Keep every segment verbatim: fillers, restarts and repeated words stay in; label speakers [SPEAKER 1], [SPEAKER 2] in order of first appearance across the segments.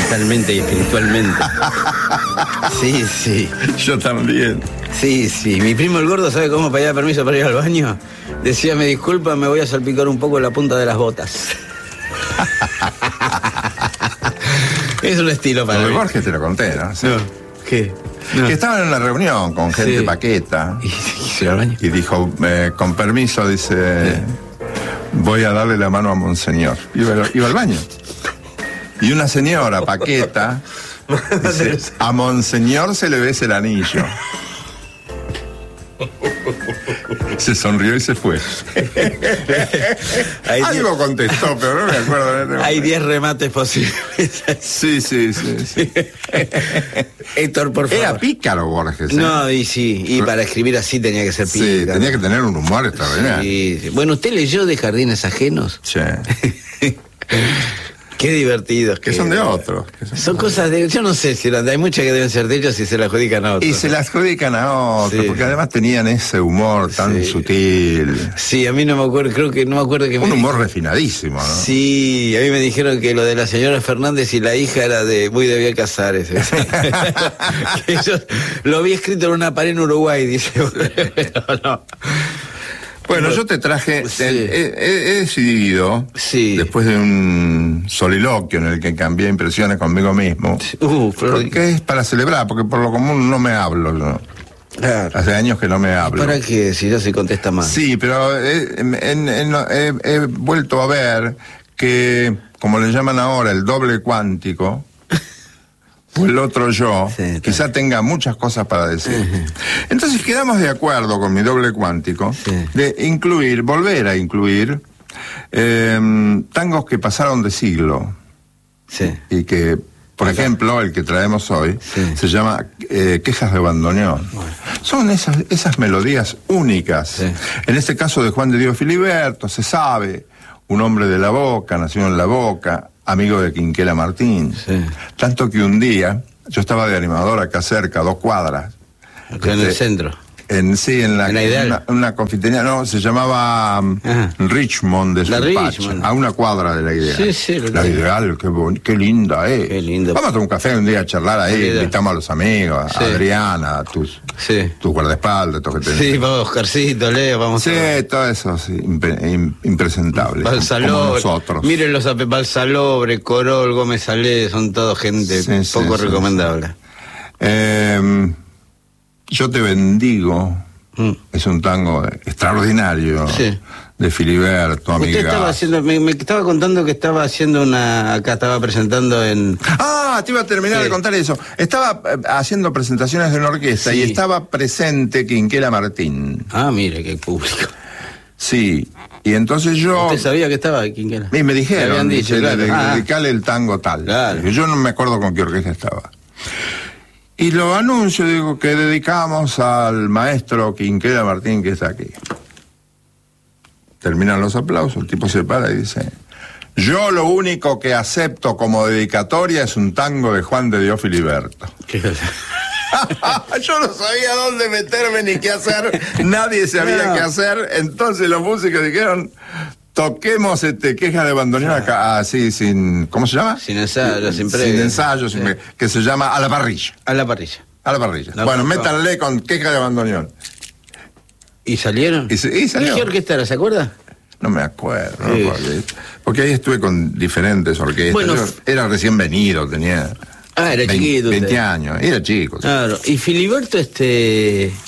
[SPEAKER 1] mentalmente y espiritualmente. Sí, sí.
[SPEAKER 2] Yo también.
[SPEAKER 1] Sí, sí. Mi primo el gordo, ¿sabe cómo pedía permiso para ir al baño? Decía, me disculpa, me voy a salpicar un poco la punta de las botas. Es un estilo para
[SPEAKER 2] Lo de
[SPEAKER 1] mí.
[SPEAKER 2] Borges te lo conté, ¿no? Sí.
[SPEAKER 1] No. ¿Qué? No.
[SPEAKER 2] Que estaban en una reunión con gente
[SPEAKER 1] Sí.
[SPEAKER 2] paqueta.
[SPEAKER 1] ¿Y, y se iba al baño?
[SPEAKER 2] Y dijo, eh, con permiso, dice,
[SPEAKER 1] Sí.
[SPEAKER 2] voy a darle la mano a Monseñor. Iba, iba al baño. Y una señora paqueta dice, a Monseñor se le besa el anillo. Se sonrió y se fue.
[SPEAKER 1] Hay
[SPEAKER 2] Algo
[SPEAKER 1] diez-
[SPEAKER 2] contestó, pero no me acuerdo.
[SPEAKER 1] Hay diez remates posibles.
[SPEAKER 2] Sí, sí, sí, sí.
[SPEAKER 1] Héctor, por favor.
[SPEAKER 2] Era pícaro Borges. ¿eh?
[SPEAKER 1] No, y sí, y para escribir así tenía que ser
[SPEAKER 2] Sí,
[SPEAKER 1] pícaro.
[SPEAKER 2] tenía que tener un humor extraordinario.
[SPEAKER 1] Sí, sí. Bueno, ¿usted leyó de Jardines Ajenos?
[SPEAKER 2] Sí.
[SPEAKER 1] Qué divertidos.
[SPEAKER 2] Que son de otros. que son-
[SPEAKER 1] Son cosas de... Yo no sé si eran de... Hay muchas que deben ser de ellos y se las adjudican a otros.
[SPEAKER 2] Y se las adjudican a otros,
[SPEAKER 1] Sí.
[SPEAKER 2] porque además tenían ese humor tan
[SPEAKER 1] Sí.
[SPEAKER 2] sutil.
[SPEAKER 1] Sí, a mí no me acuerdo, creo que no me acuerdo que me...
[SPEAKER 2] Un humor refinadísimo, ¿no?
[SPEAKER 1] Sí, a mí me dijeron que lo de la señora Fernández y la hija era de muy de Bioy Casares. Que ellos- lo había escrito en una pared en Uruguay, dice. Pero no.
[SPEAKER 2] Bueno, yo te traje,
[SPEAKER 1] Sí.
[SPEAKER 2] he, he- he decidido,
[SPEAKER 1] Sí.
[SPEAKER 2] después de un soliloquio en el que cambié impresiones conmigo mismo,
[SPEAKER 1] Uh, pero...
[SPEAKER 2] porque es para celebrar, porque por lo común no me hablo yo.
[SPEAKER 1] Claro.
[SPEAKER 2] Hace años que no me hablo.
[SPEAKER 1] ¿Para qué? Si ya se contesta más.
[SPEAKER 2] Sí, pero he, en- en- en- he- he vuelto a ver que, como le llaman ahora, el doble cuántico, o el otro yo,
[SPEAKER 1] Sí, está
[SPEAKER 2] quizá tenga muchas cosas para decir. Entonces quedamos de acuerdo con mi doble cuántico
[SPEAKER 1] Sí.
[SPEAKER 2] de incluir, volver a incluir, eh, tangos que pasaron de siglo
[SPEAKER 1] Sí.
[SPEAKER 2] y que, por
[SPEAKER 1] Acá.
[SPEAKER 2] ejemplo, el que traemos hoy,
[SPEAKER 1] Sí.
[SPEAKER 2] se llama eh, Quejas de Bandoneón. Son esas, esas melodías únicas.
[SPEAKER 1] Sí.
[SPEAKER 2] En este caso de Juan de Dios Filiberto, se sabe, un hombre de La Boca, nació en La Boca, amigo de Quinquela Martín.
[SPEAKER 1] Sí.
[SPEAKER 2] Tanto que un día, yo estaba de animador acá cerca, a dos cuadras.
[SPEAKER 1] Acá en el
[SPEAKER 2] Este,
[SPEAKER 1] centro.
[SPEAKER 2] En, sí, en la
[SPEAKER 1] ¿En la Ideal?
[SPEAKER 2] una, una confitería, no, se llamaba um,
[SPEAKER 1] Ajá.
[SPEAKER 2] Richmond de
[SPEAKER 1] La
[SPEAKER 2] Suipacha,
[SPEAKER 1] Richmond.
[SPEAKER 2] a una cuadra de la Ideal.
[SPEAKER 1] Sí, sí, lo
[SPEAKER 2] La
[SPEAKER 1] tengo.
[SPEAKER 2] Ideal, qué, bon- qué linda, eh.
[SPEAKER 1] Qué lindo.
[SPEAKER 2] Vamos a tomar un café un día a charlar ahí,
[SPEAKER 1] La Ideal.
[SPEAKER 2] invitamos a los amigos, a
[SPEAKER 1] Sí.
[SPEAKER 2] Adriana, a tus,
[SPEAKER 1] Sí.
[SPEAKER 2] tus guardaespaldas, todo que tenés.
[SPEAKER 1] Sí, vamos, Oscarcito, Leo, vamos
[SPEAKER 2] Sí,
[SPEAKER 1] a...
[SPEAKER 2] todo eso, sí, impre- im- impresentable. Como
[SPEAKER 1] Balsalobre,
[SPEAKER 2] nosotros.
[SPEAKER 1] miren los apes, Balsalobre, Corol, Gómez Salé, son todos gente
[SPEAKER 2] Sí, sí,
[SPEAKER 1] poco
[SPEAKER 2] sí,
[SPEAKER 1] recomendable.
[SPEAKER 2] Eh, yo te bendigo.
[SPEAKER 1] Mm.
[SPEAKER 2] Es un tango extraordinario
[SPEAKER 1] Sí.
[SPEAKER 2] de Filiberto,
[SPEAKER 1] Usted
[SPEAKER 2] amiga.
[SPEAKER 1] estaba haciendo, me, me estaba contando que estaba haciendo una, acá estaba presentando en...
[SPEAKER 2] Ah, te iba a terminar
[SPEAKER 1] Sí.
[SPEAKER 2] de contar eso. Estaba eh, haciendo presentaciones de una orquesta
[SPEAKER 1] Sí.
[SPEAKER 2] y estaba presente Quinquela Martín.
[SPEAKER 1] Ah, mire, qué público.
[SPEAKER 2] Sí. Y entonces yo...
[SPEAKER 1] ¿Usted sabía que estaba Quinquela?
[SPEAKER 2] Y me
[SPEAKER 1] Le
[SPEAKER 2] dijeron,
[SPEAKER 1] habían dicho,
[SPEAKER 2] dice,
[SPEAKER 1] claro.
[SPEAKER 2] de-
[SPEAKER 1] Ah,
[SPEAKER 2] dedicale el tango tal.
[SPEAKER 1] Claro.
[SPEAKER 2] Yo no me acuerdo con qué orquesta estaba. Y lo anuncio, digo, que dedicamos al maestro Quinquela Martín que está aquí. Terminan los aplausos, el tipo se para y dice, yo lo único que acepto como dedicatoria es un tango de Juan de Dios Filiberto.
[SPEAKER 1] qué-
[SPEAKER 2] Yo no sabía dónde meterme ni qué hacer, nadie sabía
[SPEAKER 1] No.
[SPEAKER 2] qué hacer, entonces los músicos dijeron, toquemos este Queja de Bandoneón acá, así, sin, ¿cómo se llama?
[SPEAKER 1] Sin ensayo, sin previo.
[SPEAKER 2] Sin ensayo, sin
[SPEAKER 1] Sí.
[SPEAKER 2] pre- que se llama A la Parrilla,
[SPEAKER 1] A la parrilla.
[SPEAKER 2] A la Parrilla.
[SPEAKER 1] La
[SPEAKER 2] bueno,
[SPEAKER 1] conozco.
[SPEAKER 2] métanle con Queja de Bandoneón.
[SPEAKER 1] ¿Y salieron?
[SPEAKER 2] Y, se- y salió.
[SPEAKER 1] ¿Qué orquesta era, se acuerda?
[SPEAKER 2] No me acuerdo, no
[SPEAKER 1] Sí.
[SPEAKER 2] me acuerdo. Porque ahí estuve con diferentes orquestas.
[SPEAKER 1] Bueno,
[SPEAKER 2] Yo era recién venido, tenía
[SPEAKER 1] Ah, era
[SPEAKER 2] veinte,
[SPEAKER 1] chiquito usted.
[SPEAKER 2] veinte años, era chico. sí.
[SPEAKER 1] Claro, y Filiberto, este... eh,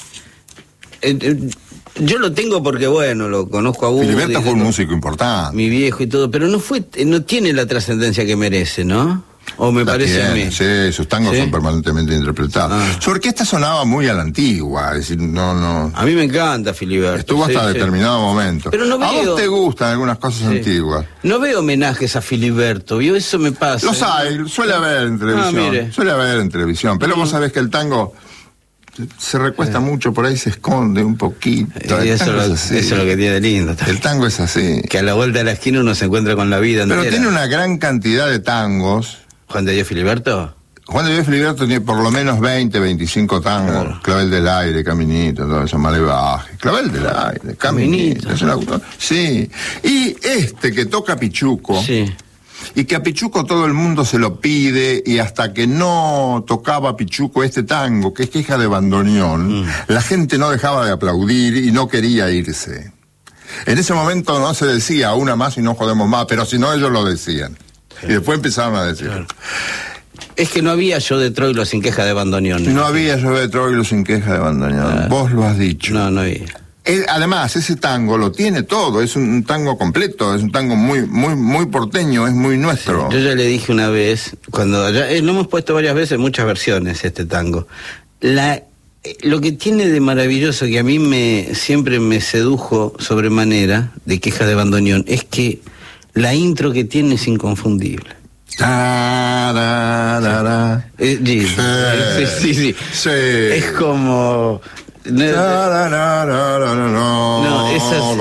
[SPEAKER 1] eh, yo lo tengo porque, bueno, lo conozco a Woody,
[SPEAKER 2] Filiberto fue un
[SPEAKER 1] lo-
[SPEAKER 2] músico importante.
[SPEAKER 1] mi viejo y todo, pero no fue, eh, no tiene la trascendencia que merece, ¿no? O me
[SPEAKER 2] La
[SPEAKER 1] parece a
[SPEAKER 2] tiene,
[SPEAKER 1] mí.
[SPEAKER 2] Sí, sus tangos
[SPEAKER 1] ¿Sí?
[SPEAKER 2] son permanentemente interpretados.
[SPEAKER 1] Ah.
[SPEAKER 2] Su orquesta sonaba muy a la antigua, es decir, no, no.
[SPEAKER 1] A mí me encanta Filiberto.
[SPEAKER 2] Estuvo hasta
[SPEAKER 1] sí, sí.
[SPEAKER 2] determinado momento.
[SPEAKER 1] Pero no
[SPEAKER 2] A
[SPEAKER 1] veo-
[SPEAKER 2] vos te gustan algunas cosas
[SPEAKER 1] Sí.
[SPEAKER 2] antiguas.
[SPEAKER 1] No veo homenajes a Filiberto, ¿vio? Eso me pasa.
[SPEAKER 2] Los hay, suele haber en televisión.
[SPEAKER 1] Ah, mire.
[SPEAKER 2] Suele haber en televisión. Pero vos sabés que el tango se recuesta mucho por ahí, se esconde un poquito.
[SPEAKER 1] Y
[SPEAKER 2] El
[SPEAKER 1] eso,
[SPEAKER 2] tango
[SPEAKER 1] lo-
[SPEAKER 2] es así.
[SPEAKER 1] eso es lo que tiene lindo.
[SPEAKER 2] El tango es así.
[SPEAKER 1] Que a la vuelta de la esquina uno se encuentra con la vida
[SPEAKER 2] Pero
[SPEAKER 1] entera.
[SPEAKER 2] tiene una gran cantidad de tangos.
[SPEAKER 1] Juan de Dios Filiberto.
[SPEAKER 2] Juan de Dios Filiberto tiene por lo menos veinte, veinticinco tangos.
[SPEAKER 1] Claro.
[SPEAKER 2] Clavel del aire, Caminito, todo eso, Malevaje. Clavel del aire, Caminito.
[SPEAKER 1] Caminito.
[SPEAKER 2] Es un autor. Sí. Y este que toca Pichuco,
[SPEAKER 1] Sí.
[SPEAKER 2] y que a Pichuco todo el mundo se lo pide, y hasta que no tocaba Pichuco este tango, que es Queja de Bandoneón, mm. la gente no dejaba de aplaudir y no quería irse. En ese momento no se decía una más y no jodemos más, pero si no ellos lo decían. Sí. Y después empezaron a decir.
[SPEAKER 1] Claro. Es que no había Yo de Troilo sin Queja de Bandoneón.
[SPEAKER 2] No, no había Yo de Troilo sin Queja de Bandoneón. Ah. Vos lo has dicho.
[SPEAKER 1] No, no había.
[SPEAKER 2] Él, además, ese tango lo tiene todo, es un, un tango completo, es un tango muy, muy, muy porteño, es muy nuestro.
[SPEAKER 1] Sí, yo ya le dije una vez, cuando ya, eh, lo hemos puesto varias veces, muchas versiones, este tango. La, lo que tiene de maravilloso, que a mí me siempre me sedujo sobremanera, de Queja de Bandoneón, es que la intro que tiene es inconfundible.
[SPEAKER 2] Da, da, da, da.
[SPEAKER 1] Eh, sí, sí, sí, sí.
[SPEAKER 2] Sí.
[SPEAKER 1] Es como... No,
[SPEAKER 2] no, no, no, no, no,
[SPEAKER 1] no, esas,
[SPEAKER 2] no,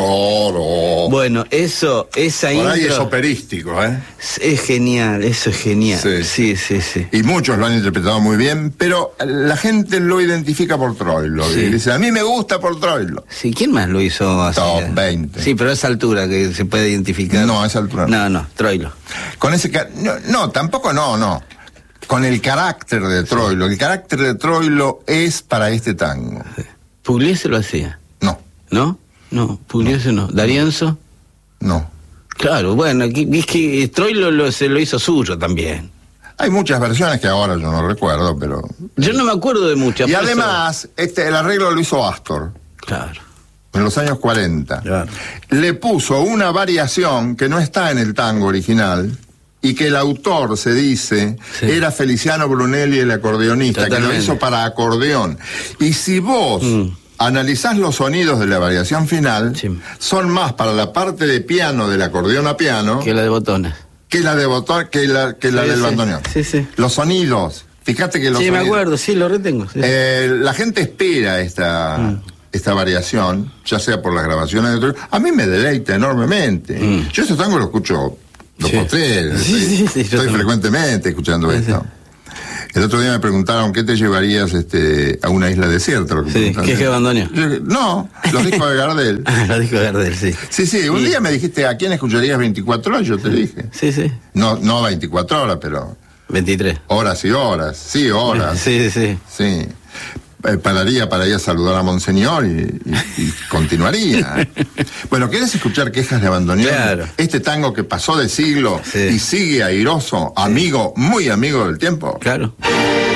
[SPEAKER 2] no.
[SPEAKER 1] Bueno, eso, esa
[SPEAKER 2] Por
[SPEAKER 1] intro...
[SPEAKER 2] ahí es operístico, ¿eh?
[SPEAKER 1] Es genial, eso es genial. Sí. sí, sí, sí.
[SPEAKER 2] Y muchos lo han interpretado muy bien, pero la gente lo identifica por Troilo. Sí. Y dice, a mí me gusta por Troilo.
[SPEAKER 1] Sí, ¿quién más lo hizo así?
[SPEAKER 2] Top veinte.
[SPEAKER 1] Sí, pero a esa altura que se puede identificar.
[SPEAKER 2] No, a esa altura
[SPEAKER 1] no. No, no, Troilo.
[SPEAKER 2] Con ese... No, no, tampoco no, no. Con el carácter de Troilo. Sí. El carácter de Troilo es para este tango.
[SPEAKER 1] Sí. ¿Pugliese lo hacía?
[SPEAKER 2] No.
[SPEAKER 1] ¿No? No, Pugliese no. no. ¿D'Arienzo?
[SPEAKER 2] No.
[SPEAKER 1] Claro, bueno, es que Troilo lo, se lo hizo suyo también.
[SPEAKER 2] Hay muchas versiones que ahora yo no recuerdo, pero...
[SPEAKER 1] Yo no me acuerdo de muchas.
[SPEAKER 2] Y además, eso... este, el arreglo lo hizo Astor.
[SPEAKER 1] Claro.
[SPEAKER 2] En los años cuarenta.
[SPEAKER 1] Claro.
[SPEAKER 2] Le puso una variación que no está en el tango original, y que el autor, se dice, sí. era Feliciano Brunelli, el acordeonista, Totalmente. que lo hizo para acordeón. Y si vos mm. analizás los sonidos de la variación final, sí. son más para la parte de piano del acordeón a piano...
[SPEAKER 1] Que la de botones.
[SPEAKER 2] Que la de botón, que la, que la sí, del
[SPEAKER 1] sí.
[SPEAKER 2] bandoneón.
[SPEAKER 1] Sí, sí.
[SPEAKER 2] Los sonidos. Fíjate que los
[SPEAKER 1] Sí,
[SPEAKER 2] sonidos,
[SPEAKER 1] me acuerdo, sí, lo retengo. Sí.
[SPEAKER 2] Eh, la gente espera esta... Mm. esta variación, ya sea por las grabaciones de... A mí me deleita enormemente. Mm. Yo ese tango lo escucho... Lo posté,
[SPEAKER 1] sí,
[SPEAKER 2] estoy,
[SPEAKER 1] sí, sí,
[SPEAKER 2] estoy frecuentemente escuchando sí, esto. Sí. El otro día me preguntaron, ¿qué te llevarías este, a una isla desierta? Lo que
[SPEAKER 1] sí, ¿qué es que Bandoneón?
[SPEAKER 2] No, los discos de Gardel.
[SPEAKER 1] Ah, los discos de Gardel, sí.
[SPEAKER 2] Sí, sí, un y... día me dijiste, ¿a quién escucharías veinticuatro horas? Yo te dije.
[SPEAKER 1] Sí, sí.
[SPEAKER 2] No, no veinticuatro horas, pero...
[SPEAKER 1] veintitrés.
[SPEAKER 2] Horas y horas, sí, horas.
[SPEAKER 1] Sí, sí.
[SPEAKER 2] Sí. Eh, pararía para ir a saludar a Monseñor y, y, y continuaría. Bueno, ¿quieres escuchar Quejas de Bandoneón?
[SPEAKER 1] Claro.
[SPEAKER 2] Este tango que pasó de siglo
[SPEAKER 1] sí.
[SPEAKER 2] y sigue airoso, amigo, muy amigo del tiempo.
[SPEAKER 1] Claro.